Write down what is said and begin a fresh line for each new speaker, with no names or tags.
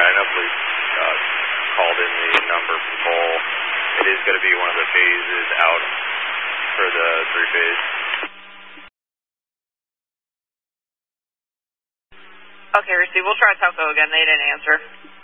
I know police called in the number from Cole. It is going to be one of the phases out for the 3-phase.
Okay, receive. We'll try Telco again. They didn't answer.